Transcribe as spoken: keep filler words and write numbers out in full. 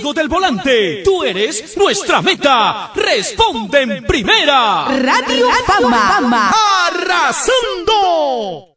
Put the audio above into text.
amigo del volante. Tú eres nuestra meta. Responde en primera. Radio Fama. ¡Arrasando!